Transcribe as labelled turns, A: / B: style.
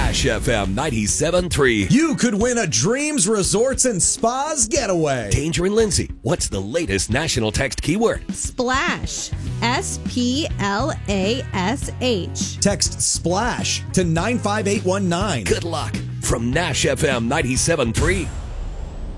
A: Nash FM 97.3.
B: You could win a Dreams Resorts and Spas getaway.
A: Danger and Lindsay, what's the latest national text keyword?
C: Splash. SPLASH.
B: Text SPLASH to 95819.
A: Good luck from Nash FM 97.3.